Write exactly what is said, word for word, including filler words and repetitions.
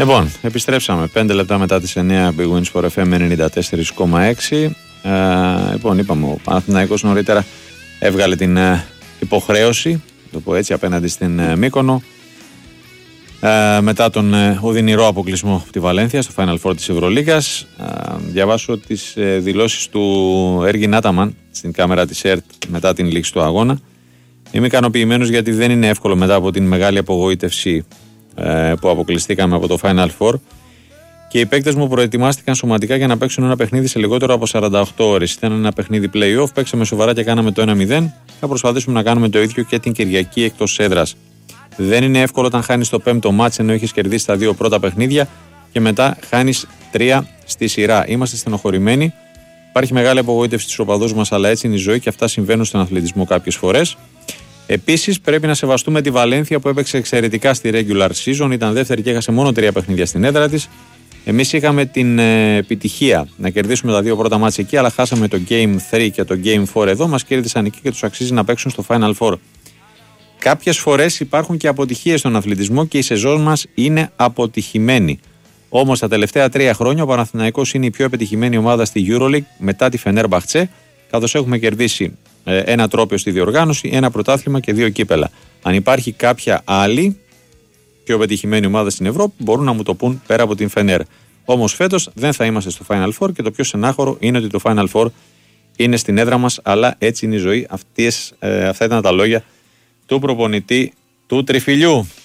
Λοιπόν, επιστρέψαμε πέντε λεπτά μετά τις εννιά, Big Win Sport εφ εμ ενενήντα τέσσερα κόμμα έξι. Ε, λοιπόν, είπαμε, ο Παναθηναϊκός νωρίτερα έβγαλε την ε, υποχρέωση, το πω έτσι, απέναντι στην ε, Μύκονο. Ε, μετά τον ε, οδυνηρό αποκλεισμό από τη Βαλένθια στο Final Four της Ευρωλίγας. Ε, διαβάσω τις ε, δηλώσεις του Έργιν Άταμαν στην κάμερα της ΕΡΤ μετά την λήξη του αγώνα. Είμαι ικανοποιημένος γιατί δεν είναι εύκολο μετά από την μεγάλη απογοήτευση ε, που αποκλειστήκαμε από το Final Four και οι παίκτες μου προετοιμάστηκαν σωματικά για να παίξουν ένα παιχνίδι σε λιγότερο από σαράντα οκτώ ώρες. Ήταν ένα παιχνίδι play-off, παίξαμε σοβαρά και κάναμε το ένα μηδέν. Θα προσπαθήσουμε να κάνουμε το ίδιο και την Κυριακή εκτός έδρας. Δεν είναι εύκολο όταν χάνεις το πέμπτο μάτς ενώ έχεις κερδίσει τα δύο πρώτα παιχνίδια και μετά χάνεις τρία στη σειρά. Είμαστε στενοχωρημένοι. Υπάρχει μεγάλη απογοήτευση στους οπαδούς μας, αλλά έτσι είναι η ζωή και αυτά συμβαίνουν στον αθλητισμό κάποιες φορές. Επίσης, πρέπει να σεβαστούμε τη Βαλένθια που έπαιξε εξαιρετικά στη regular season. Ήταν δεύτερη και έχασε μόνο τρία παιχνίδια στην έδρα της. Εμείς είχαμε την ε, επιτυχία να κερδίσουμε τα δύο πρώτα μάτς εκεί, αλλά χάσαμε το Game τρία και το Game τέσσερα εδώ. Μας κέρδισαν εκεί και τους αξίζει να παίξουν στο Final Four. Κάποιες φορές υπάρχουν και αποτυχίες στον αθλητισμό και η σεζόν μας είναι αποτυχημένη. Όμως τα τελευταία τρία χρόνια ο Παναθηναϊκός είναι η πιο επιτυχημένη ομάδα στη EuroLeague μετά τη Φενέρμπαχτσε, καθώς έχουμε κερδίσει ε, ένα τρόπαιο στη διοργάνωση, ένα πρωτάθλημα και δύο κύπελα. Αν υπάρχει κάποια άλλη πιο επιτυχημένη ομάδα στην Ευρώπη, μπορούν να μου το πούν πέρα από την Φενέρ. Όμως φέτος δεν θα είμαστε στο Final Four και το πιο στενάχωρο είναι ότι το Final Four είναι στην έδρα μας, αλλά έτσι είναι η ζωή. Αυτές, ε, αυτά ήταν τα λόγια του προπονητή του Τριφυλιού.